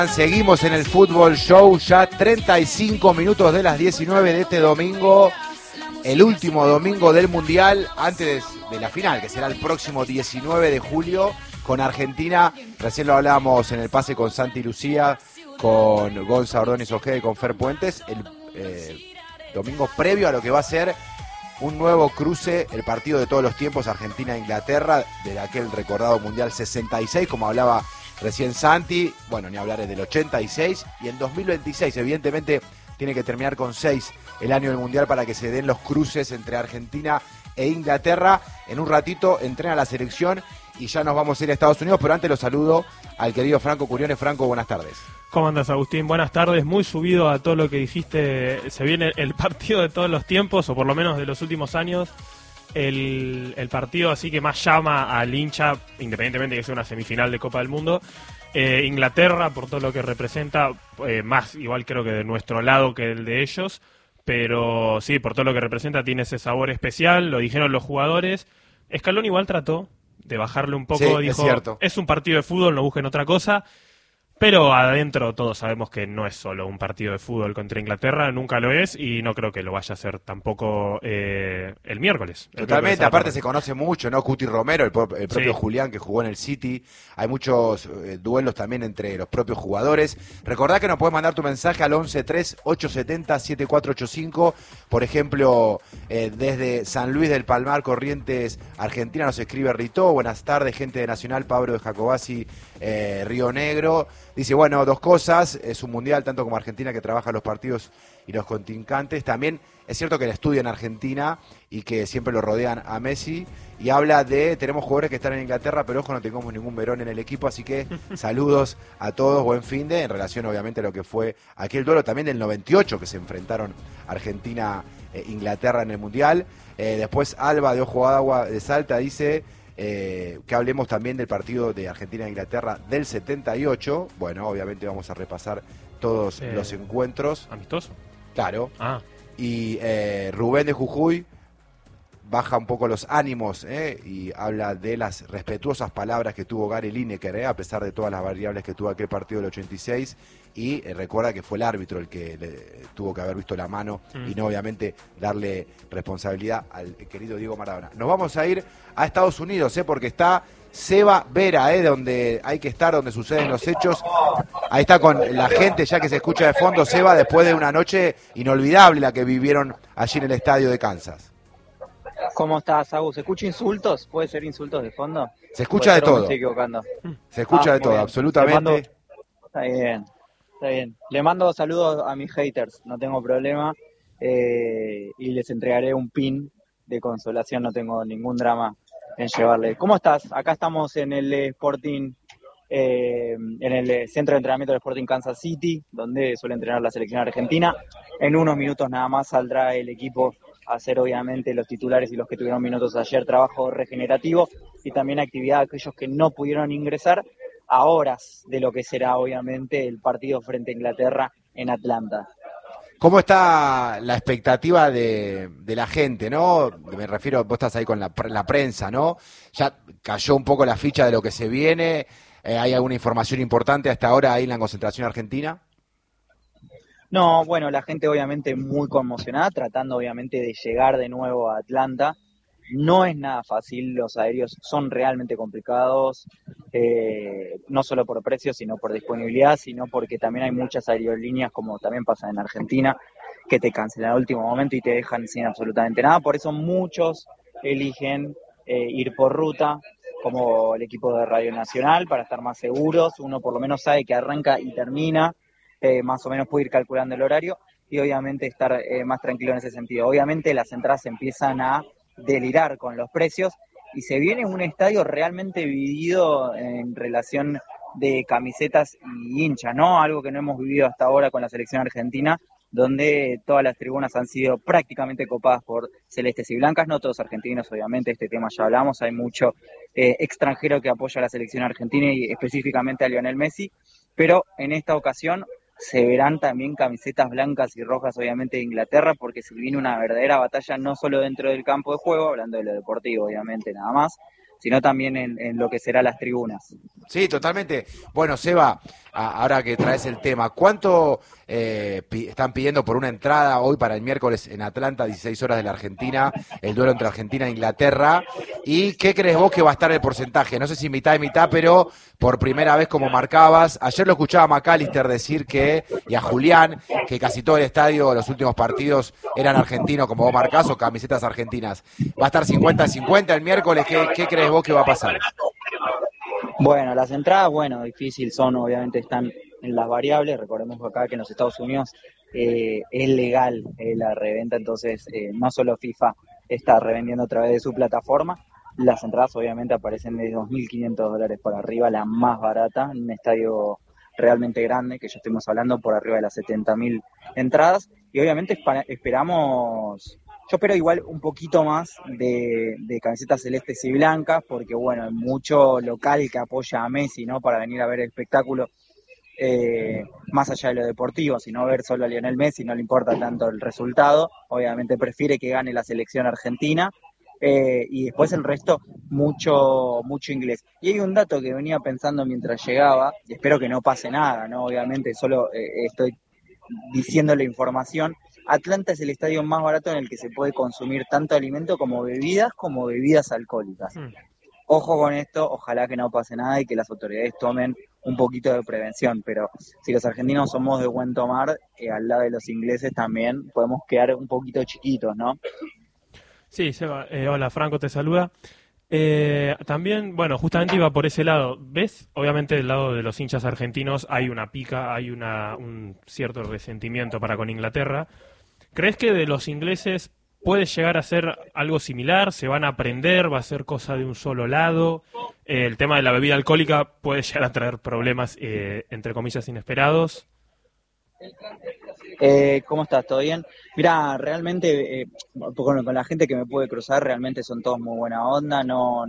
Seguimos en el Fútbol Show, ya 35 minutos de las 19 de este domingo, el último domingo del Mundial, antes de la final, que será el próximo 19 de julio, con Argentina. Recién lo hablábamos en el pase con Santi Lucía, con Gonza Ordóñez Ojeda y con Fer Puentes, el domingo previo a lo que va a ser un nuevo cruce, el partido de todos los tiempos, Argentina-Inglaterra, de aquel recordado Mundial 66, como hablaba recién Santi, bueno, ni hablar del 86, y en 2026, evidentemente, tiene que terminar con 6 el año del Mundial para que se den los cruces entre Argentina e Inglaterra. En un ratito entrena la selección y ya nos vamos a ir a Estados Unidos, pero antes lo saludo al querido Franco Curiones. Franco, buenas tardes. ¿Cómo andas, Agustín? Buenas tardes, muy subido a todo lo que dijiste. Se viene el partido de todos los tiempos, o por lo menos de los últimos años. El partido así que más llama al hincha, independientemente de que sea una semifinal de Copa del Mundo. Inglaterra, por todo lo que representa, más igual creo que de nuestro lado que el de ellos, pero sí, por todo lo que representa tiene ese sabor especial, lo dijeron los jugadores. Scaloni igual trató de bajarle un poco, sí, dijo, es un partido de fútbol, no busquen otra cosa. Pero adentro todos sabemos que no es solo un partido de fútbol contra Inglaterra, nunca lo es y no creo que lo vaya a ser tampoco el miércoles. Totalmente, aparte se conoce mucho, ¿no? Cuti Romero, el propio sí. Julián que jugó en el City, hay muchos duelos también entre los propios jugadores. Recordá que nos puedes mandar tu mensaje al 11-3-870-7485, por ejemplo, desde San Luis del Palmar, Corrientes, Argentina, nos escribe Rito, buenas tardes, gente de Nacional, Pablo de Jacobasi, Río Negro. Dice, bueno, dos cosas, es un mundial tanto como Argentina que trabaja los partidos y los contrincantes. También es cierto que él estudia en Argentina y que siempre lo rodean a Messi. Y habla de, tenemos jugadores que están en Inglaterra, pero ojo, no tengamos ningún Verón en el equipo. Así que saludos a todos, buen finde, en relación obviamente a lo que fue aquel duelo también del 98 que se enfrentaron Argentina e Inglaterra en el mundial. Después Alba de Ojo de Agua de Salta dice... que hablemos también del partido de Argentina e Inglaterra del 78. Bueno, obviamente vamos a repasar todos los encuentros. ¿Amistoso? Claro. Y Rubén de Jujuy baja un poco los ánimos y habla de las respetuosas palabras que tuvo Gary Lineker, a pesar de todas las variables que tuvo aquel partido del 86. Y recuerda que fue el árbitro el que tuvo que haber visto la mano y no obviamente darle responsabilidad al querido Diego Maradona. Nos vamos a ir a Estados Unidos, porque está Seba Vera, donde hay que estar, donde suceden los hechos. Ahí está con la gente ya que se escucha de fondo, Seba, después de una noche inolvidable la que vivieron allí en el estadio de Kansas. ¿Cómo estás, Agus? ¿Se escucha insultos? ¿Puede ser insultos de fondo? Se escucha de todo. Me estoy equivocando. Se escucha de todo, bien. absolutamente. Está bien. Le mando saludos a mis haters, no tengo problema. Y les entregaré un pin de consolación, no tengo ningún drama en llevarle. ¿Cómo estás? Acá estamos en el Sporting, en el centro de entrenamiento del Sporting Kansas City, donde suele entrenar la selección argentina. En unos minutos nada más saldrá el equipo a hacer obviamente los titulares y los que tuvieron minutos ayer, trabajo regenerativo y también actividad de aquellos que no pudieron ingresar a horas de lo que será obviamente el partido frente a Inglaterra en Atlanta. ¿Cómo está la expectativa de la gente, no? Me refiero, vos estás ahí con la prensa, ¿no? Ya cayó un poco la ficha de lo que se viene. ¿Hay alguna información importante hasta ahora ahí en la concentración argentina? No, bueno, la gente obviamente muy conmocionada, tratando obviamente de llegar de nuevo a Atlanta. No es nada fácil, los aéreos son realmente complicados, no solo por precio, sino por disponibilidad, sino porque también hay muchas aerolíneas, como también pasa en Argentina, que te cancelan al último momento y te dejan sin absolutamente nada. Por eso muchos eligen ir por ruta, como el equipo de Radio Nacional, para estar más seguros. Uno por lo menos sabe que arranca y termina, más o menos puede ir calculando el horario y obviamente estar más tranquilo en ese sentido. Obviamente las entradas empiezan a delirar con los precios y se viene un estadio realmente dividido en relación de camisetas y hinchas, ¿no? Algo que no hemos vivido hasta ahora con la selección argentina, donde todas las tribunas han sido prácticamente copadas por celestes y blancas, no todos argentinos, obviamente, este tema ya hablamos, hay mucho extranjero que apoya a la selección argentina y específicamente a Lionel Messi, pero en esta ocasión se verán también camisetas blancas y rojas, obviamente, de Inglaterra, porque se viene una verdadera batalla no solo dentro del campo de juego, hablando de lo deportivo, obviamente, nada más, sino también en lo que será las tribunas. Sí, totalmente. Bueno, Seba, ahora que traes el tema, ¿cuánto están pidiendo por una entrada hoy para el miércoles en Atlanta, 16 horas de la Argentina, el duelo entre Argentina e Inglaterra? ¿Y qué crees vos que va a estar el porcentaje? No sé si mitad y mitad, pero por primera vez como marcabas. Ayer lo escuchaba a McAllister decir y a Julián, que casi todo el estadio, los últimos partidos eran argentinos, como vos marcás, o camisetas argentinas. ¿Va a estar 50-50 el miércoles? ¿Qué crees vos que va a pasar? Bueno, las entradas, bueno, difícil son, obviamente están en las variables. Recordemos acá que en los Estados Unidos es legal la reventa, entonces no solo FIFA está revendiendo a través de su plataforma. Las entradas obviamente aparecen de $2.500 para arriba, la más barata, en un estadio realmente grande, que ya estuvimos hablando por arriba de las 70.000 entradas. Y obviamente esperamos, yo espero igual un poquito más de camisetas celestes y blancas, porque bueno, hay mucho local que apoya a Messi, ¿no? Para venir a ver el espectáculo, más allá de lo deportivo, sino ver solo a Lionel Messi, no le importa tanto el resultado, obviamente prefiere que gane la selección argentina, y después el resto, mucho inglés. Y hay un dato que venía pensando mientras llegaba, y espero que no pase nada, ¿no? Obviamente solo estoy diciendo la información. Atlanta es el estadio más barato en el que se puede consumir tanto alimento como bebidas alcohólicas. Ojo con esto, ojalá que no pase nada y que las autoridades tomen un poquito de prevención, pero si los argentinos somos de buen tomar, al lado de los ingleses también podemos quedar un poquito chiquitos, ¿no? Sí, Seba, hola, Franco te saluda. También, bueno, justamente iba por ese lado. ¿Ves? Obviamente del lado de los hinchas argentinos hay una pica, hay un cierto resentimiento para con Inglaterra. ¿Crees que de los ingleses puede llegar a ser algo similar? ¿Se van a aprender? ¿Va a ser cosa de un solo lado? El tema de la bebida alcohólica puede llegar a traer problemas, entre comillas, inesperados. ¿Cómo estás? ¿Todo bien? Mira, realmente con la gente que me puede cruzar, realmente son todos muy buena onda,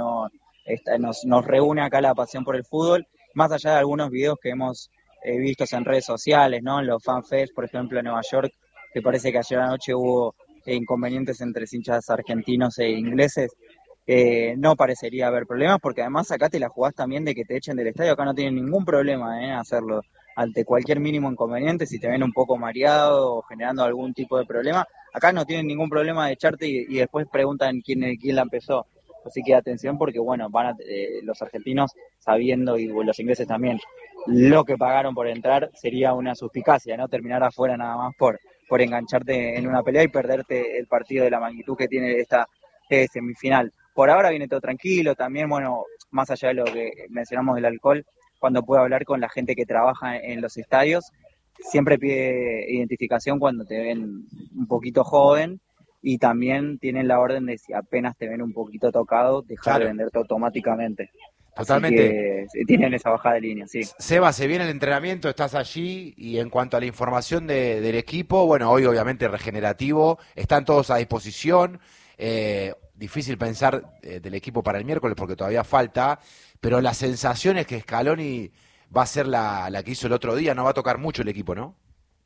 nos reúne acá la pasión por el fútbol, más allá de algunos videos que hemos visto en redes sociales, ¿no? En los fanfest, por ejemplo, en Nueva York, que parece que ayer anoche hubo inconvenientes entre hinchas argentinos e ingleses. No parecería haber problemas, porque además acá te la jugás también de que te echen del estadio, acá no tienen ningún problema hacerlo ante cualquier mínimo inconveniente. Si te ven un poco mareado o generando algún tipo de problema, acá no tienen ningún problema de echarte y después preguntan quién la empezó. Así que atención, porque bueno, los argentinos sabiendo, y los ingleses también, lo que pagaron por entrar sería una suspicacia, ¿no? Terminar afuera nada más por engancharte en una pelea y perderte el partido de la magnitud que tiene esta semifinal. Por ahora viene todo tranquilo, también, bueno, más allá de lo que mencionamos del alcohol, cuando puedo hablar con la gente que trabaja en los estadios, siempre pide identificación cuando te ven un poquito joven, y también tienen la orden de, si apenas te ven un poquito tocado, dejar de venderte automáticamente. Así Totalmente. que tienen esa bajada de línea, sí. Seba, se viene el entrenamiento, estás allí y en cuanto a la información del equipo, bueno, hoy obviamente regenerativo, están todos a disposición. Difícil pensar del equipo para el miércoles porque todavía falta, pero la sensación es que Scaloni va a ser la que hizo el otro día, no va a tocar mucho el equipo, ¿no?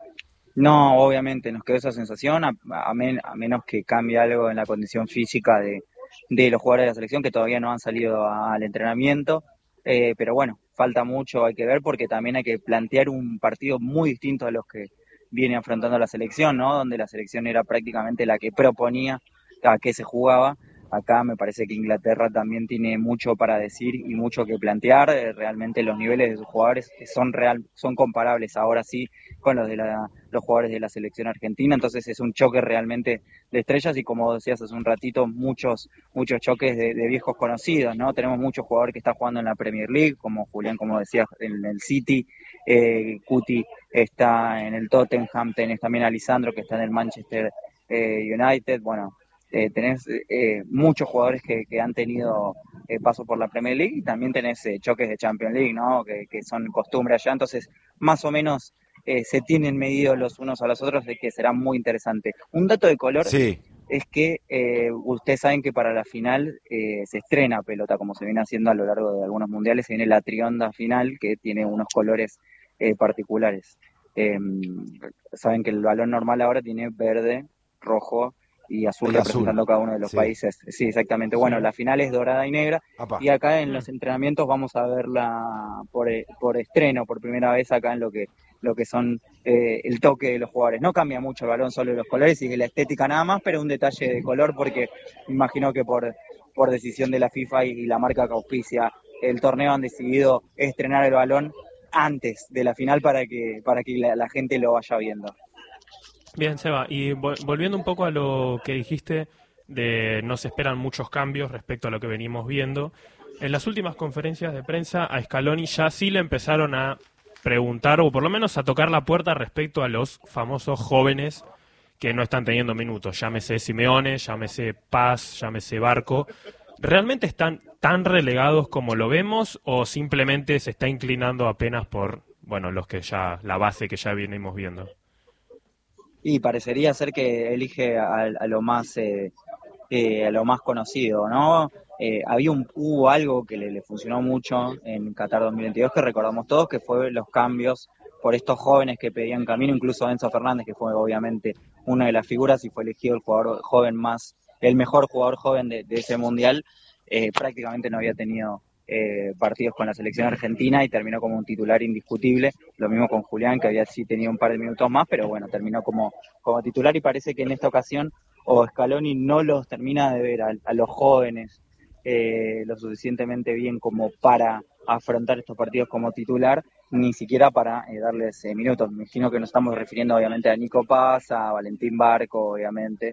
No, obviamente nos quedó esa sensación, a menos que cambie algo en la condición física de los jugadores de la selección que todavía no han salido al entrenamiento. Pero bueno, falta mucho, hay que ver, porque también hay que plantear un partido muy distinto a los que viene afrontando la selección, ¿no? Donde la selección era prácticamente la que proponía a qué se jugaba. Acá me parece que Inglaterra también tiene mucho para decir y mucho que plantear. Realmente los niveles de sus jugadores son comparables ahora sí con los jugadores de la selección argentina. Entonces es un choque realmente de estrellas y, como decías hace un ratito, muchos choques de viejos conocidos, ¿no? Tenemos muchos jugadores que están jugando en la Premier League, como Julián, como decías, en el City. Cuti está en el Tottenham, tenés también a Lisandro, que está en el Manchester United. Bueno, tenés muchos jugadores que han tenido paso por la Premier League, y también tenés choques de Champions League, ¿no? Que son costumbre allá. Entonces, más o menos se tienen medido los unos a los otros, de que será muy interesante. Un dato de color Sí, es que ustedes saben que para la final se estrena pelota, como se viene haciendo a lo largo de algunos mundiales. Se viene la trionda final, que tiene unos colores particulares. Saben que el balón normal ahora tiene verde, rojo y azul Y representando azul, cada uno de los sí. países. Sí, exactamente. Bueno, Sí. la final es dorada y negra. Apa. Y acá en los entrenamientos vamos a verla por estreno, por primera vez acá en lo que son el toque de los jugadores. No cambia mucho el balón, solo los colores y la estética nada más, pero un detalle de color porque imagino que por decisión de la FIFA y la marca que auspicia el torneo han decidido estrenar el balón antes de la final para que la gente lo vaya viendo. Bien, Seba, y volviendo un poco a lo que dijiste de no se esperan muchos cambios respecto a lo que venimos viendo, en las últimas conferencias de prensa a Scaloni ya sí le empezaron a preguntar o por lo menos a tocar la puerta respecto a los famosos jóvenes que no están teniendo minutos, llámese Simeone, llámese Paz, llámese Barco. ¿Realmente están tan relegados como lo vemos o simplemente se está inclinando apenas por, bueno, los que ya, la base que ya venimos viendo? Y parecería ser que elige a lo más conocido, ¿no? Hubo algo que le funcionó mucho en Qatar 2022 que recordamos todos, que fue los cambios por estos jóvenes que pedían camino, incluso Enzo Fernández, que fue obviamente una de las figuras y fue elegido el jugador joven el mejor jugador joven de ese mundial, prácticamente no había tenido partidos con la selección argentina y terminó como un titular indiscutible. Lo mismo con Julián, que había sí tenido un par de minutos más, pero bueno, terminó como titular y parece que en esta ocasión o Scaloni no los termina de ver a los jóvenes lo suficientemente bien como para afrontar estos partidos como titular, ni siquiera para darles minutos. Me imagino que nos estamos refiriendo obviamente a Nico Paz, a Valentín Barco, obviamente,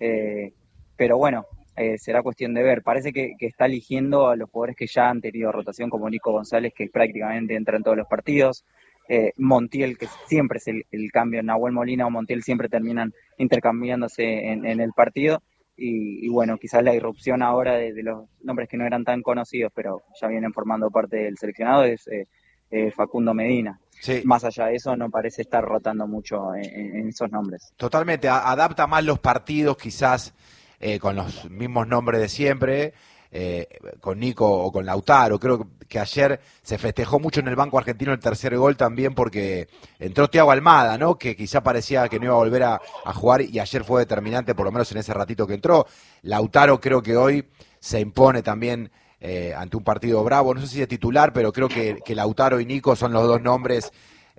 pero bueno, será cuestión de ver. Parece que está eligiendo a los jugadores que ya han tenido rotación, como Nico González, que prácticamente entra en todos los partidos. Montiel, que siempre es el cambio, Nahuel Molina o Montiel siempre terminan intercambiándose en el partido. Y bueno, quizás la irrupción ahora de los nombres que no eran tan conocidos, pero ya vienen formando parte del seleccionado, es Facundo Medina. Sí, Más allá de eso, no parece estar rotando mucho en esos nombres. totalmente. Adapta más los partidos, quizás con los mismos nombres de siempre, eh, con Nico o con Lautaro. Creo que ayer se festejó mucho en el banco argentino el tercer gol también porque entró Thiago Almada, ¿no? Que quizá parecía que no iba a volver a jugar y ayer fue determinante, por lo menos en ese ratito que entró. Lautaro creo que hoy se impone también ante un partido bravo. No sé si de titular, pero creo que Lautaro y Nico son los dos nombres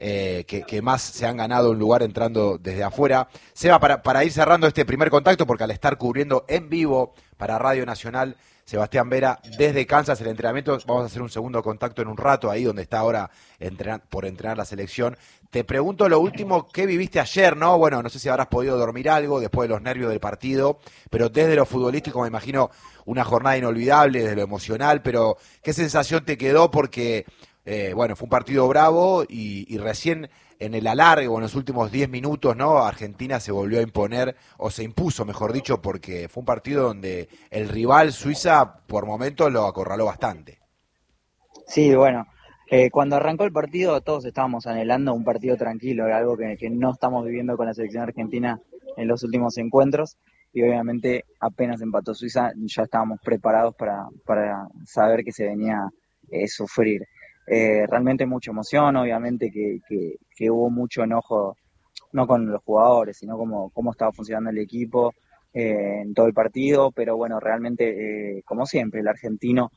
que más se han ganado un lugar entrando desde afuera. Seba, para ir cerrando este primer contacto, porque al estar cubriendo en vivo para Radio Nacional, Sebastián Vera, desde Kansas, el entrenamiento, vamos a hacer un segundo contacto en un rato, ahí donde está ahora por entrenar la selección. Te pregunto lo último, ¿qué viviste ayer, no? Bueno, no sé si habrás podido dormir algo después de los nervios del partido, pero desde lo futbolístico me imagino una jornada inolvidable, desde lo emocional, pero ¿qué sensación te quedó? Porque bueno, fue un partido bravo y recién en el alargue o en los últimos 10 minutos, ¿no? Argentina se volvió a imponer, o se impuso, mejor dicho, porque fue un partido donde el rival Suiza por momentos lo acorraló bastante. Sí, bueno, cuando arrancó el partido todos estábamos anhelando un partido tranquilo, algo que no estamos viviendo con la selección argentina en los últimos encuentros y obviamente apenas empató Suiza ya estábamos preparados para saber que se venía sufrir. Realmente mucha emoción, obviamente que hubo mucho enojo, no con los jugadores, sino como cómo estaba funcionando el equipo en todo el partido, pero bueno, realmente, como siempre, el argentino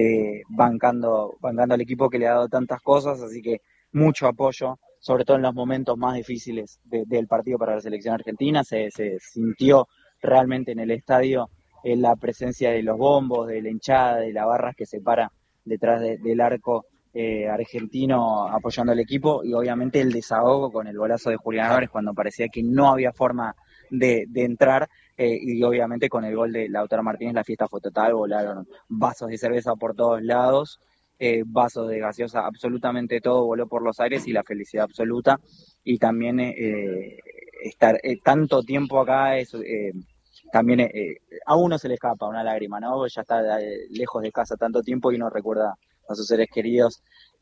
bancando al equipo que le ha dado tantas cosas, así que mucho apoyo, sobre todo en los momentos más difíciles del partido para la selección argentina, se sintió realmente en el estadio la presencia de los bombos, de la hinchada, de la barra que se para detrás del arco argentino apoyando al equipo y obviamente el desahogo con el golazo de Julián Álvarez cuando parecía que no había forma de entrar y obviamente con el gol de Lautaro Martínez la fiesta fue total, volaron vasos de cerveza por todos lados, vasos de gaseosa, absolutamente todo voló por los aires y la felicidad absoluta y también estar tanto tiempo acá es también a uno se le escapa una lágrima, ¿no? Ya está lejos de casa tanto tiempo y uno recuerda a sus seres queridos,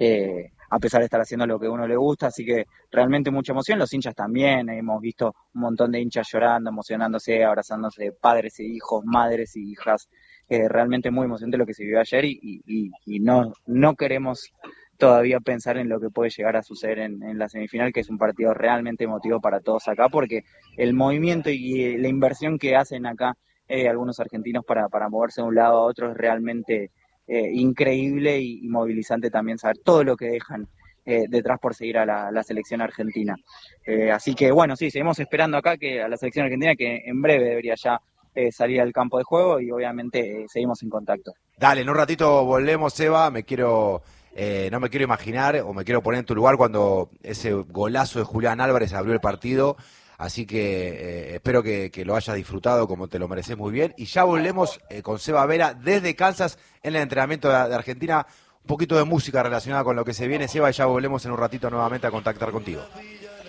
a pesar de estar haciendo lo que a uno le gusta, así que realmente mucha emoción, los hinchas también, hemos visto un montón de hinchas llorando, emocionándose, abrazándose, padres e hijos, madres y hijas, realmente muy emocionante lo que se vivió ayer y no queremos todavía pensar en lo que puede llegar a suceder en la semifinal, que es un partido realmente emotivo para todos acá, porque el movimiento y la inversión que hacen acá algunos argentinos para moverse de un lado a otro es realmente increíble y movilizante también saber todo lo que dejan detrás por seguir a la selección argentina. Así que bueno, sí, seguimos esperando acá que a la selección argentina, que en breve debería ya salir al campo de juego, y obviamente seguimos en contacto. Dale, en un ratito volvemos, Seba. No me quiero imaginar o me quiero poner en tu lugar cuando ese golazo de Julián Álvarez abrió el partido. Así que espero que lo hayas disfrutado como te lo mereces muy bien. Y ya volvemos con Seba Vera desde Kansas en el entrenamiento de Argentina. Un poquito de música relacionada con lo que se viene, Seba, y ya volvemos en un ratito nuevamente a contactar contigo.